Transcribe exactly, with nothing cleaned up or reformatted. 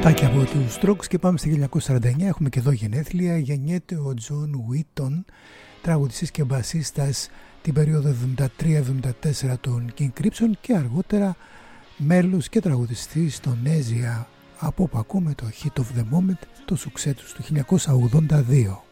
Στάκι από τους Strokes και πάμε στο χίλια εννιακόσια σαράντα εννιά. Έχουμε και εδώ γενέθλια. Γεννιέται ο Τζον Βίτον, τραγουδιστής και μπασίστας την περίοδο εβδομήντα τρία εβδομήντα τέσσερα των King Crimson και αργότερα μέλος και τραγουδιστής των Asia, από όπου ακούμε το Hit of the Moment, το σουξέ τους του χίλια εννιακόσια ογδόντα δύο.